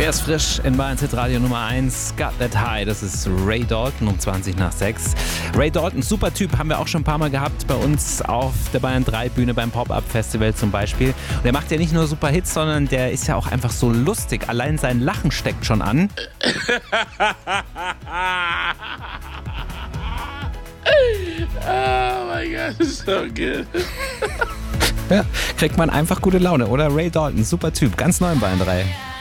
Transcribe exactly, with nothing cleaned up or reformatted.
Der ist frisch in Bayern Hit Radio Nummer eins. Got That High. Das ist Ray Dalton um zwanzig nach sechs. Ray Dalton, super Typ, haben wir auch schon ein paar Mal gehabt bei uns auf der Bayern drei Bühne beim Pop-Up-Festival zum Beispiel. Und der macht ja nicht nur super Hits, sondern der ist ja auch einfach so lustig. Allein sein Lachen steckt schon an. Oh mein Gott, so good. Ja, kriegt man einfach gute Laune, oder? Ray Dalton, super Typ, ganz neu in Bayern drei.